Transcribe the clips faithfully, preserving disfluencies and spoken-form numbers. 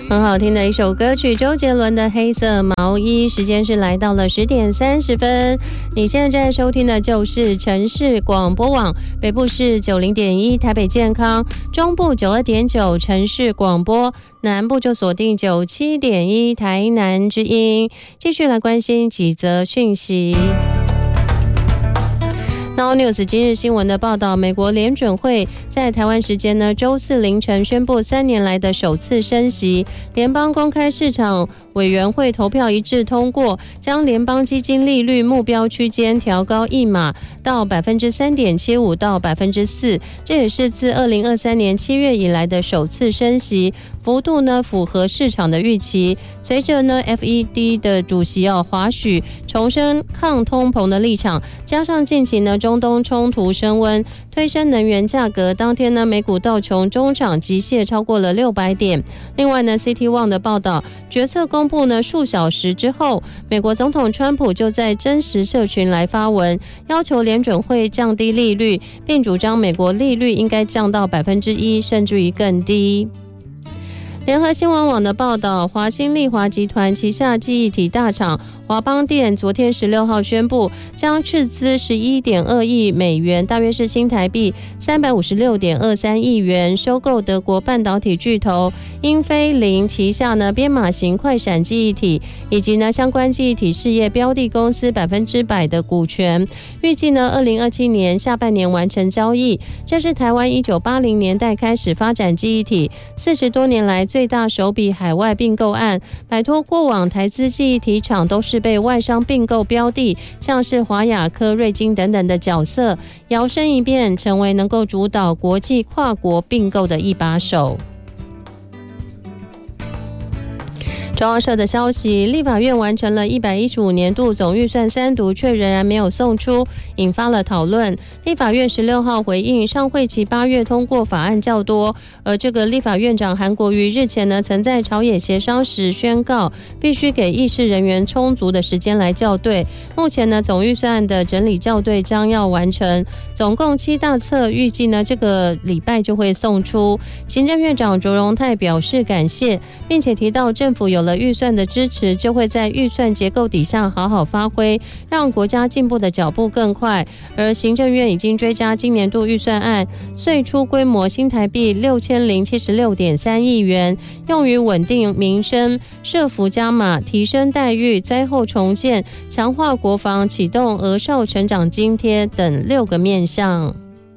很好听的一首歌曲，周杰伦的《黑色毛衣》。时间是来到了十点三十分。你现在正在收听的就是城市广播网，北部是九零点一台北健康，中部九二点九城市广播，南部就锁定九七点一台南之音。继续来关心几则讯息。Now News 今日新闻的报道，美国联准会在台湾时间呢周四凌晨宣布三年来的首次升息，联邦公开市场委员会投票一致通过，将联邦基金利率目标区间调高一码到百分之三点七五到百分之四，这也是自二零二三年七月以来的首次升息，幅度呢符合市场的预期。随着呢 F E D 的主席哦华许重申抗通膨的立场，加上近期呢中东冲突升温，推升能源价格。当天呢，美股道琼中场急泻超过了六百点。另外呢 ，C T One 的报道，决策公布呢数小时之后，美国总统川普就在真实社群来发文，要求联准会降低利率，并主张美国利率应该降到百分之一，甚至于更低。联合新闻网的报道，华新丽华集团旗下记忆体大厂华邦电昨天十六号宣布，将斥资十一点二亿美元，大约是新台币三百五十六点二三亿元，收购德国半导体巨头英飞凌旗下呢编码型快闪记忆体以及呢相关记忆体事业标的公司百分之百的股权，预计呢二零二七年下半年完成交易。这是台湾一九八零年代开始发展记忆体，四十多年来最大首笔海外并购案，摆脱过往台资记忆体厂都是被外商并购标的，像是华亚科、瑞晶等等的角色，摇身一变成为能够主导国际跨国并购的一把手。中央社的消息，立法院完成了一百一十五年度总预算三读，却仍然没有送出，引发了讨论。立法院十六号回应，上会期八月通过法案较多，而这个立法院长韩国瑜日前呢，曾在朝野协商时宣告，必须给议事人员充足的时间来校对。目前呢，总预算案的整理校对将要完成，总共七大册，预计呢这个礼拜就会送出。行政院长卓荣泰表示感谢，并且提到政府有了预算的支持，就会在预算结构底下好好发挥，让国家进步的脚步更快。而行政院已经追加今年度预算案岁出规模新台币六千零七十六点三亿元，用于稳定民生、社福加码、提升待遇、灾后重建、强化国防、启动儿少成长津贴等六个面向。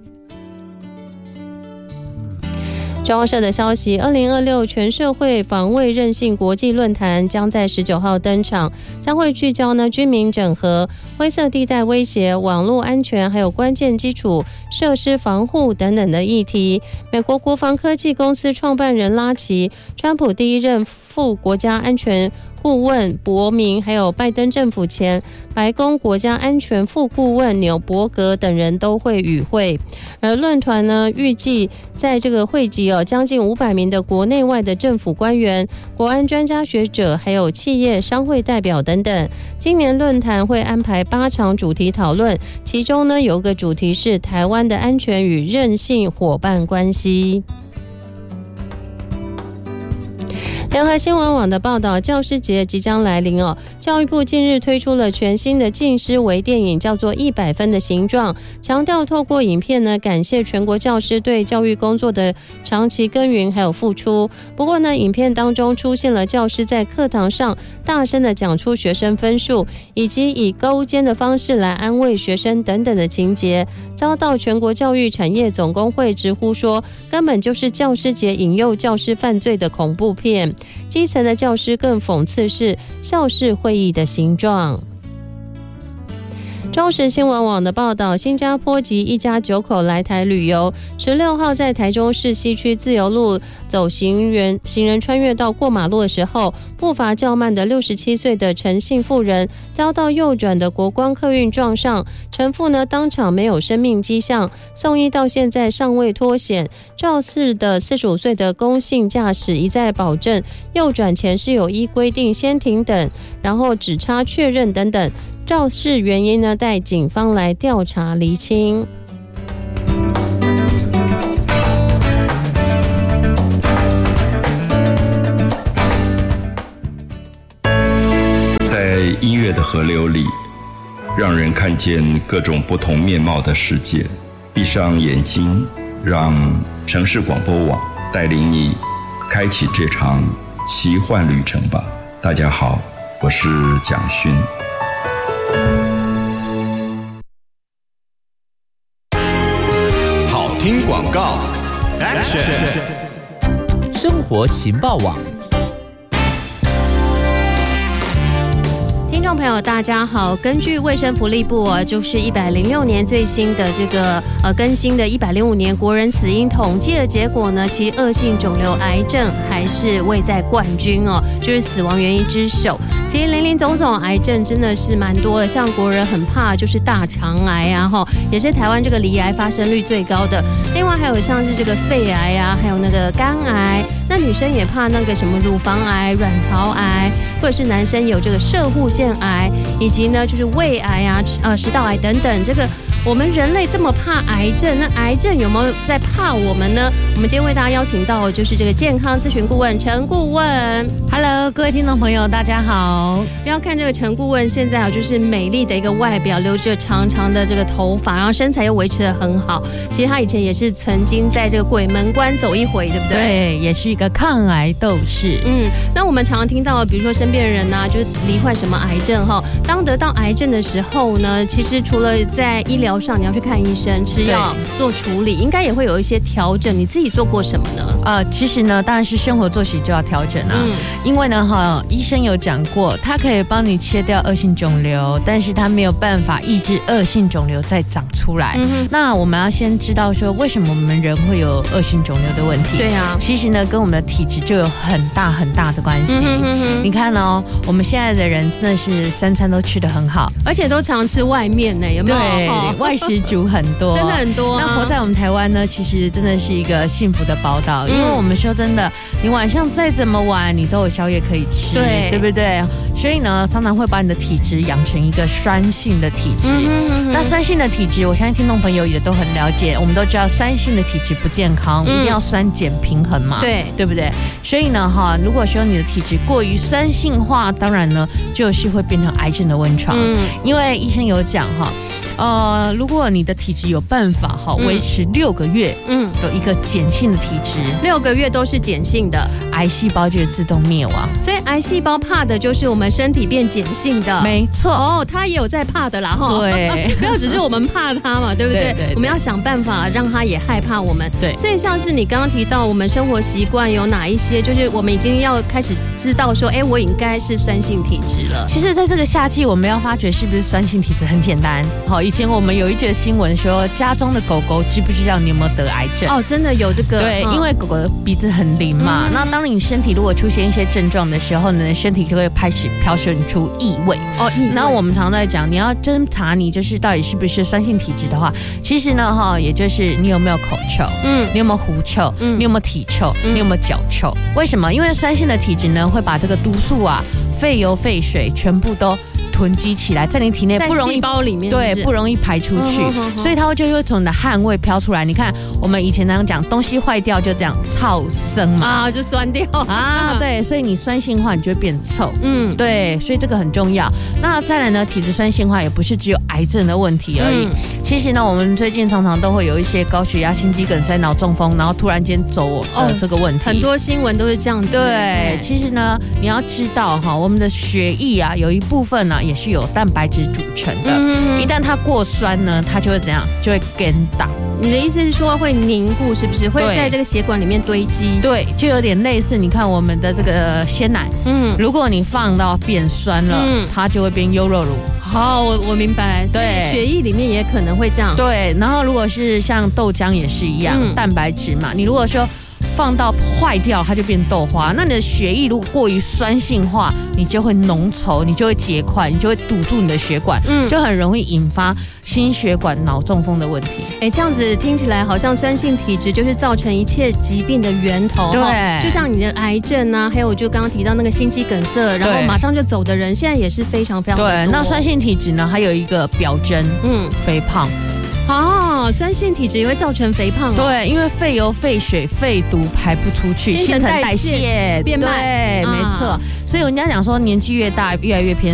中央社的消息，二零二六全社会防卫韧性国际论坛将在十九号登场，将会聚焦呢军民整合、灰色地带威胁、网络安全，还有关键基础设施防护等等的议题。美国国防科技公司创办人拉奇、川普第一任副国家安全顾问伯明，还有拜登政府前白宫国家安全副顾问纽伯格等人都会与会。而论坛呢，预计在这个会集哦，将近五百名的国内外的政府官员、国安专家学者，还有企业商会代表等等。今年论坛会安排八场主题讨论，其中呢有一个主题是台湾的安全与韧性伙伴关系。联合新闻网的报道，教师节即将来临哦。教育部近日推出了全新的近师微电影，叫做《一百分的形状》，强调透过影片呢，感谢全国教师对教育工作的长期耕耘还有付出。不过呢，影片当中出现了教师在课堂上大声的讲出学生分数，以及以勾肩的方式来安慰学生等等的情节，遭到全国教育产业总工会直呼说，根本就是教师节引诱教师犯罪的恐怖片。基层的教师更讽刺是校事会议的形状。中时新闻网的报道，新加坡籍一家九口来台旅游，十六号在台中市西区自由路走行人行人穿越到过马路的时候，步伐较慢的六十七岁的陈姓妇人遭到右转的国光客运撞上，陈妇呢当场没有生命迹象，送医到现在尚未脱险。肇事的四十五岁的龚姓驾驶一再保证右转前是有依规定先停等，然后指差确认等等。肇事原因呢，待警方来调查厘清。 音乐的河流里，让人看见各种不同面貌的世界。闭上眼睛，让城市广播网带领你开启这场奇幻旅程吧。大家好，我是蒋勋。 好听广告 ，Action！ 生活情报网。 听众朋友，大家好。根据卫生福利部啊，就是一百零六年最新的这个呃更新的一百零五年国人死因统计的结果呢，其实恶性肿瘤癌症还是位在冠军哦，就是死亡原因之首。其实林林总总癌症真的是蛮多的，像国人很怕就是大肠癌啊，哈，也是台湾这个罹癌发生率最高的。另外还有像是这个肺癌啊，还有那个肝癌。那女生也怕那个什么乳房癌、卵巢癌，或者是男生有这个攝護腺癌，以及呢就是胃癌啊、呃食道癌等等。这个我们人类这么怕癌症，那癌症有没有在怕我们呢？我们今天为大家邀请到的就是这个健康咨询顾问陈顾问。 Hello， 各位听众朋友，大家好。 不要看这个陈顾问现在啊，就是美丽的一个外表，留着长长的这个头发，然后身材又维持得很好。其实他以前也是曾经在这个鬼门关走一回，对不对？ 对，也是一个抗癌斗士。 嗯，那我们常常听到，比如说身边的人呢、啊，就是罹患什么癌症哈。当得到癌症的时候呢，其实除了在医疗上你要去看医生、吃药、做处理，应该也会有一些调整。你自己做过什么呢？ 呃，其实呢，当然是生活作息就要调整啊。嗯、因为呢，哈，医生有讲过，他可以帮你切掉恶性肿瘤，但是他没有办法抑制恶性肿瘤再长出来。嗯、那我们要先知道说，为什么我们人会有恶性肿瘤的问题？ 对啊， 其实呢，跟我们的体质就有很大很大的关系。嗯、哼哼你看哦，我们现在的人真的是三餐都吃得很好， 而且都常吃外面呢，有没有？ 对，外食族很多， 真的很多、啊。 那活在我们台湾呢，其实真的是一个幸福的宝岛，因为我们说真的，你晚上再怎么晚，你都有宵夜可以吃， 对， 对不对？所以呢，常常会把你的体质养成一个酸性的体质。嗯哼哼哼那酸性的体质，我相信听众朋友也都很了解。我们都知道酸性的体质不健康，嗯、一定要酸碱平衡嘛， 对， 对不对？所以呢，哈，如果说你的体质过于酸性化，当然呢，就是会变成癌症的温床。嗯、因为医生有讲哈。呃，如果你的体质有办法哈维持六个月，嗯，的一个碱性的体质， 六个月都是碱性的， 癌细胞就会自动灭亡。 所以癌细胞怕的就是我们身体变碱性的， 没错。 哦，它也有在怕的啦，哈。 对， 不要只是我们怕它嘛，对不对？ 对对对， 我们要想办法让它也害怕我们。 对， 所以像是你刚刚提到，我们生活习惯有哪一些，就是我们已经要开始知道说，哎，我应该是酸性体质了。 其实，在这个夏季，我们要发觉是不是酸性体质很简单。好，以前我们有一则新闻说，家中的狗狗知不知道你有没有得癌症？ 哦，真的有这个。 对，嗯、因为狗狗的鼻子很灵嘛，嗯、那当你身体如果出现一些症状的时候呢，身体就会开始飘射出异味。哦，异味。那我们常常在讲，你要侦查你就是到底是不是酸性体质的话，其实呢，哈，也就是你有没有口臭，嗯，你有没有狐臭，嗯，你有没有体臭，嗯、你有没有脚臭？为什么？因为酸性的体质呢，会把这个毒素啊、废油、废水全部都囤积起来，在你体内不容易， 细胞里面对，不容易排出去，嗯、哼哼所以它就会从你的汗味飘出来。你看，我们以前常常讲东西坏掉就这样臭生嘛， 啊，就酸掉啊，对，所以你酸性化，你就会变臭，嗯，对，所以这个很重要。那再来呢，体质酸性化也不是只有癌症的问题而已。嗯、其实呢，我们最近常常都会有一些高血压、心肌梗塞、脑中风，然后突然间走呃、哦、这个问题， 很多新闻都是这样子。 对，其实呢，你要知道哈，我们的血液啊，有一部分呢、啊。也是有蛋白质组成的，嗯、一旦它过酸呢，它就会怎样？就会跟档。 你的意思是说会凝固，是不是？会在这个血管里面堆积？ 对，就有点类似。你看我们的这个鲜奶，嗯，如果你放到变酸了，嗯、它就会变优酪乳。 好，我我明白。对，血液里面也可能会这样。 对，然后如果是像豆浆也是一样，嗯、蛋白质嘛，你如果说放到坏掉，它就变豆花。那你的血液如果过于酸性化，你就会浓稠，你就会结块，你就会堵住你的血管，嗯，就很容易引发心血管、脑中风的问题。 哎，这样子听起来好像酸性体质就是造成一切疾病的源头。 对， 就像你的癌症啊，还有就刚刚提到那个心肌梗塞，然后马上就走的人，现在也是非常非常多。 对，那酸性体质呢，还有一个表征，嗯，肥胖。 哦，酸性体质也会造成肥胖、哦。 对，因为废油、废水、废毒排不出去， 新陈代谢变慢。 对，啊、没错。所以人家讲说，年纪越大，越来越偏